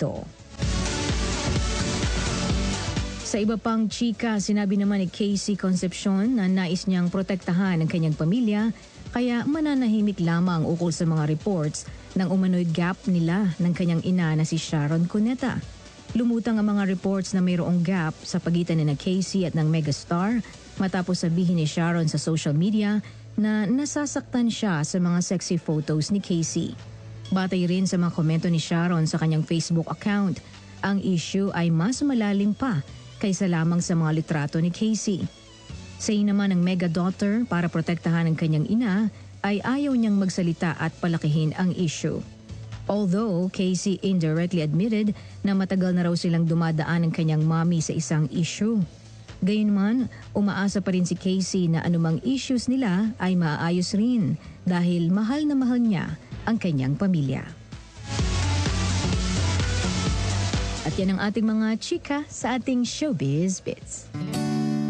ito. Sa iba pang chika, sinabi naman ni Casey Concepcion na nais niyang protektahan ang kanyang pamilya kaya mananahimik lamang ukol sa mga reports ng umano'y gap nila ng kanyang ina na si Sharon Cuneta. Lumutang ang mga reports na mayroong gap sa pagitan ni na Casey at ng megastar matapos sabihin ni Sharon sa social media na nasasaktan siya sa mga sexy photos ni Casey. Batay rin sa mga komento ni Sharon sa kanyang Facebook account, ang issue ay mas malalim pa kaysa lamang sa mga litrato ni Casey. Say naman ng mega daughter para protektahan ang kanyang ina ay ayaw niyang magsalita at palakihin ang issue. Although Casey indirectly admitted na matagal na raw silang dumadaan ng kanyang mommy sa isang issue. Gayunman, umaasa pa rin si Casey na anumang issues nila ay maaayos rin dahil mahal na mahal niya ang kanyang pamilya. At yan ang ating mga chika sa ating Showbiz Bits.